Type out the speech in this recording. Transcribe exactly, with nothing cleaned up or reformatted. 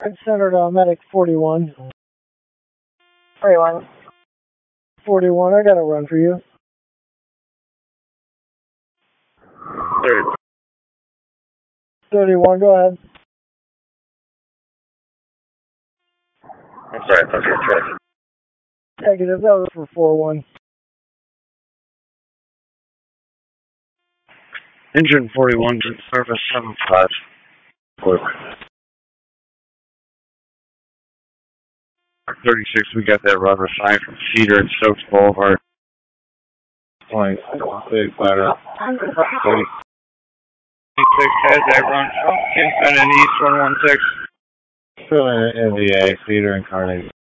Centered on Medic forty-one. forty-one. forty-one, I got a run for you. thirty. thirty-one, go ahead. I'm sorry, I thought you were tracking. Negative, that was for four one. Engine forty-one, service seven five. thirty-six, we got that rubber sign from Cedar and Stokes Boulevard. Point big ladder. thirty-six has that run from Kingston and East one one six. Filling in N V A, Cedar and Carnegie.